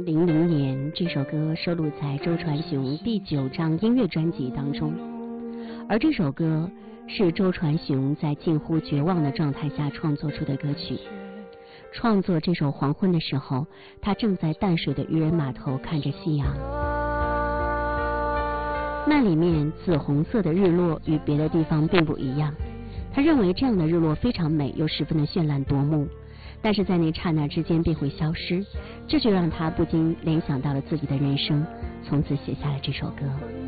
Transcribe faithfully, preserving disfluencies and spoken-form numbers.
零零零年，这首歌收录在周传雄第九张音乐专辑当中，而这首歌是周传雄在近乎绝望的状态下创作出的歌曲。创作这首《黄昏》的时候，他正在淡水的渔人码头看着夕阳，那里面紫红色的日落与别的地方并不一样，他认为这样的日落非常美，又十分的绚烂夺目，但是在那刹那之间便会消失，这就让他不禁联想到了自己的人生，从此写下了这首歌。